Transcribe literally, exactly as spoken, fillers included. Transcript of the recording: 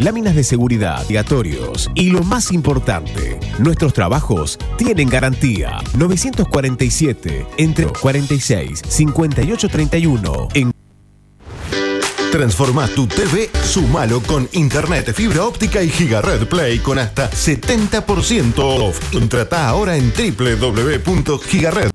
láminas de seguridad, obligatorios y lo más importante, nuestros trabajos tienen garantía. novecientos cuarenta y siete entre cuarenta y seis cincuenta y ocho treinta y uno en Transforma tu T V, sumalo con internet, fibra óptica y Gigared Play con hasta setenta por ciento off. Contratá ahora en doble u doble u doble u punto gigared